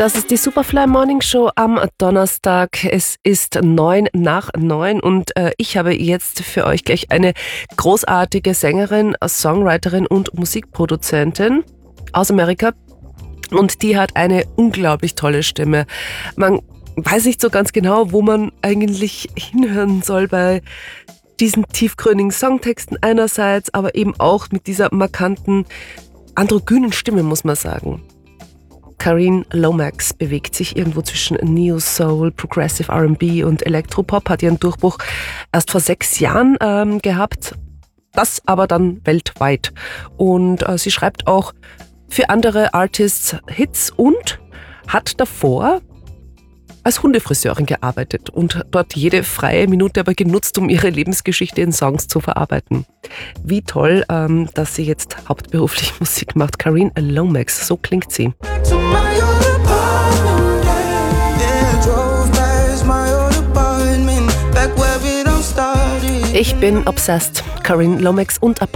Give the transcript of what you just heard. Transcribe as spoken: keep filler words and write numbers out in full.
Das ist die Superfly Morning Show am Donnerstag. Es ist neun nach neun und äh, ich habe jetzt für euch gleich eine großartige Sängerin, Songwriterin und Musikproduzentin aus Amerika. Und die hat eine unglaublich tolle Stimme. Man weiß nicht so ganz genau, wo man eigentlich hinhören soll bei diesen tiefgründigen Songtexten einerseits, aber eben auch mit dieser markanten, androgynen Stimme, muss man sagen. Carine Lomax bewegt sich irgendwo zwischen Neo Soul, Progressive R and B und Elektropop, hat ihren Durchbruch erst vor sechs Jahren ähm, gehabt, das aber dann weltweit. Und äh, sie schreibt auch für andere Artists Hits und hat davor als Hundefriseurin gearbeitet und dort jede freie Minute aber genutzt, um ihre Lebensgeschichte in Songs zu verarbeiten. Wie toll, ähm, dass sie jetzt hauptberuflich Musik macht. Carine Lomax, so klingt sie. Ich bin obsessed. Carine Lomax und